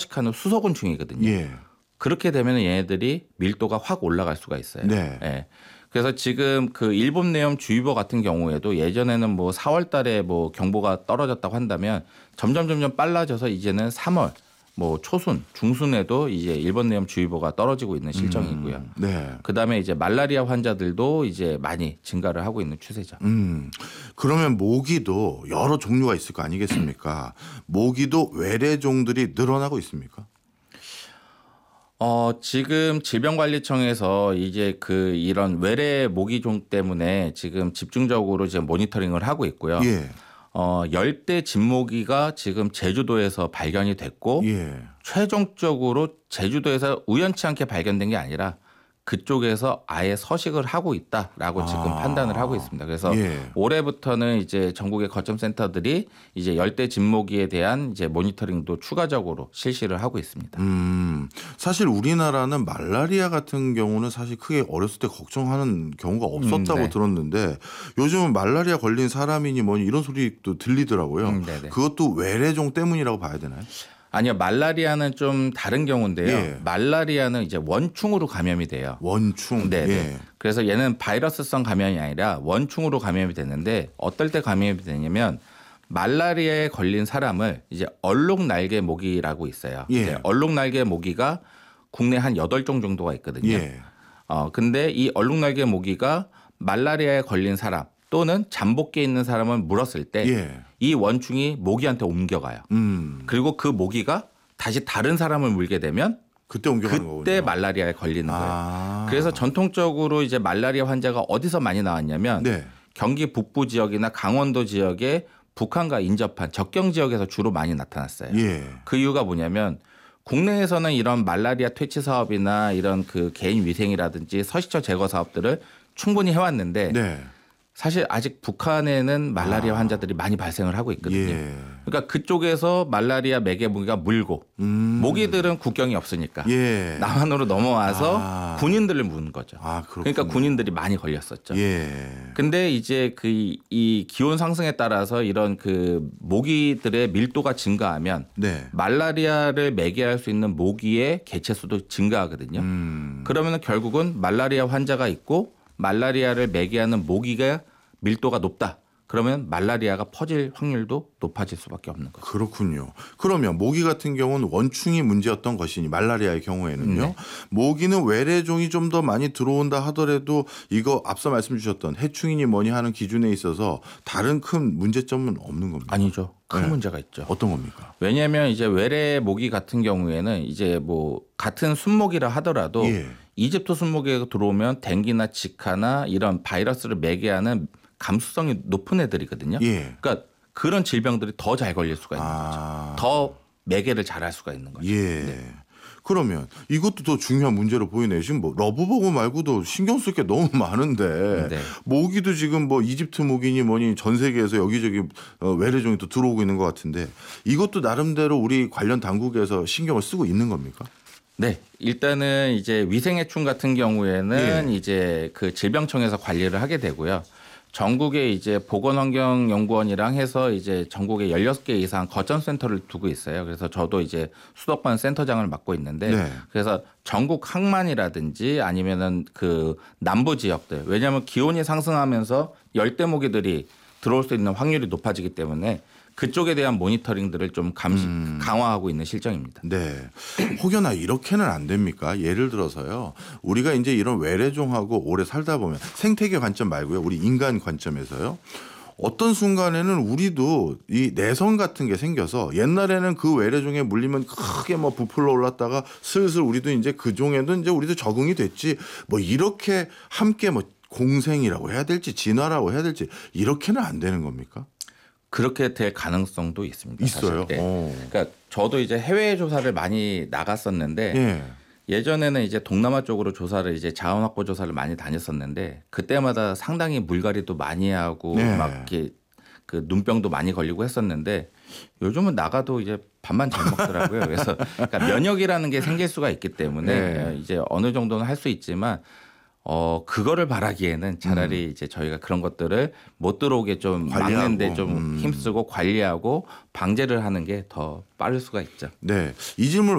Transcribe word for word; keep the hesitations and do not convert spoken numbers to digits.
서식하는 수소곤충이거든요. 예. 그렇게 되면 얘네들이 밀도가 확 올라갈 수가 있어요. 네. 예. 그래서 지금 그 일본 내염 주의보 같은 경우에도 예전에는 뭐 사월 달에 뭐 경보가 떨어졌다고 한다면 점점 점점 빨라져서 이제는 삼월 뭐 초순, 중순에도 이제 일본 내염 주의보가 떨어지고 있는 실정이고요. 음, 네. 그다음에 이제 말라리아 환자들도 이제 많이 증가를 하고 있는 추세죠. 음. 그러면 모기도 여러 종류가 있을 거 아니겠습니까? 모기도 외래종들이 늘어나고 있습니까? 어, 지금 질병관리청에서 이제 그 이런 외래 모기종 때문에 지금 집중적으로 지금 모니터링을 하고 있고요. 예. 어, 열대 진모기가 지금 제주도에서 발견이 됐고 예. 최종적으로 제주도에서 우연치 않게 발견된 게 아니라 그쪽에서 아예 서식을 하고 있다라고 지금 아. 판단을 하고 있습니다. 그래서 예. 올해부터는 이제 전국의 거점 센터들이 이제 열대 진모기에 대한 이제 모니터링도 추가적으로 실시를 하고 있습니다. 음, 사실 우리나라는 말라리아 같은 경우는 사실 크게 어렸을 때 걱정하는 경우가 없었다고 음, 네. 들었는데 요즘은 말라리아 걸린 사람이니 뭐니 이런 소리도 들리더라고요. 음, 네네. 그것도 외래종 때문이라고 봐야 되나요? 아니요, 말라리아는 좀 다른 경우인데요. 예. 말라리아는 이제 원충으로 감염이 돼요. 원충. 네. 예. 그래서 얘는 바이러스성 감염이 아니라 원충으로 감염이 되는데 어떨 때 감염이 되냐면 말라리아에 걸린 사람을 이제 얼룩날개 모기라고 있어요. 예. 이제 얼룩날개 모기가 국내 한 여덟 종 정도가 있거든요. 예. 어, 근데 이 얼룩날개 모기가 말라리아에 걸린 사람 또는 잠복기에 있는 사람을 물었을 때 이 예. 원충이 모기한테 옮겨가요. 음. 그리고 그 모기가 다시 다른 사람을 물게 되면 그때 옮겨가는 거군요. 그때 말라리아에 걸리는 거예요. 아. 그래서 전통적으로 이제 말라리아 환자가 어디서 많이 나왔냐면 네. 경기 북부 지역이나 강원도 지역에 북한과 인접한 접경 지역에서 주로 많이 나타났어요. 예. 그 이유가 뭐냐면 국내에서는 이런 말라리아 퇴치 사업이나 이런 그 개인 위생이라든지 서식처 제거 사업들을 충분히 해왔는데 네. 사실 아직 북한에는 말라리아 아. 환자들이 많이 발생을 하고 있거든요. 예. 그러니까 그쪽에서 말라리아 매개 모기가 물고 음. 모기들은 국경이 없으니까 예. 남한으로 넘어와서 아. 군인들을 군인들을 묻는 거죠. 아, 그렇군요. 그러니까 군인들이 많이 걸렸었죠. 예. 근데 이제 그 이 기온 상승에 따라서 이런 그 모기들의 밀도가 증가하면 네. 말라리아를 매개할 수 있는 모기의 개체 수도 증가하거든요. 음. 그러면 결국은 말라리아 환자가 있고 말라리아를 매개하는 모기가 밀도가 높다. 그러면 말라리아가 퍼질 확률도 높아질 수밖에 없는 거죠. 그렇군요. 그러면 모기 같은 경우는 원충이 문제였던 것이니 말라리아의 경우에는요. 네. 모기는 외래종이 좀 더 많이 들어온다 하더라도 이거 앞서 말씀 주셨던 해충이니 뭐니 하는 기준에 있어서 다른 큰 문제점은 없는 겁니다. 아니죠. 큰 네. 문제가 있죠. 어떤 겁니까? 왜냐하면 이제 외래 모기 같은 경우에는 이제 뭐 같은 순모기라 하더라도 예. 이집트 순모기가 들어오면 댕기나 지카나 이런 바이러스를 매개하는 감수성이 높은 애들이거든요. 예. 그러니까 그런 질병들이 더 잘 걸릴 수가 있는 아. 거죠. 더 매개를 잘할 수가 있는 거죠. 예. 네. 그러면 이것도 더 중요한 문제로 보이네요. 지금 뭐 러브버그 말고도 신경 쓸 게 너무 많은데 네. 모기도 지금 뭐 이집트 모기니 뭐니 전 세계에서 여기저기 어, 외래종이 또 들어오고 있는 것 같은데 이것도 나름대로 우리 관련 당국에서 신경을 쓰고 있는 겁니까? 네, 일단은 이제 위생해충 같은 경우에는 예. 이제 그 질병청에서 관리를 하게 되고요. 전국에 이제 보건환경연구원이랑 해서 이제 전국에 열여섯 개 이상 거점센터를 두고 있어요. 그래서 저도 이제 수도권 센터장을 맡고 있는데 네. 그래서 전국 항만이라든지 아니면은 그 남부 지역들 왜냐하면 기온이 상승하면서 열대 모기들이 들어올 수 있는 확률이 높아지기 때문에 그쪽에 대한 모니터링들을 좀 감시, 음. 강화하고 있는 실정입니다. 네. 혹여나 이렇게는 안 됩니까? 예를 들어서요. 우리가 이제 이런 외래종하고 오래 살다 보면 생태계 관점 말고요. 우리 인간 관점에서요. 어떤 순간에는 우리도 이 내성 같은 게 생겨서 옛날에는 그 외래종에 물리면 크게 뭐 부풀러 올랐다가 슬슬 우리도 이제 그 종에도 이제 우리도 적응이 됐지 뭐 이렇게 함께 뭐 공생이라고 해야 될지 진화라고 해야 될지 이렇게는 안 되는 겁니까? 그렇게 될 가능성도 있습니다. 있어요. 사실. 네. 오. 그러니까 저도 이제 해외 조사를 많이 나갔었는데 예. 예전에는 이제 동남아 쪽으로 조사를 이제 자원 확보 조사를 많이 다녔었는데 그때마다 상당히 물갈이도 많이 하고 네. 막 이렇게 그 눈병도 많이 걸리고 했었는데 요즘은 나가도 이제 밥만 잘 먹더라고요. 그래서 그러니까 면역이라는 게 생길 수가 있기 때문에 네. 이제 어느 정도는 할 수 있지만 어 그거를 바라기에는 차라리 음. 이제 저희가 그런 것들을 못 들어오게 좀 관리하고. 막는데 좀 음. 힘쓰고 관리하고 방제를 하는 게 더 빠를 수가 있죠. 네. 이 질문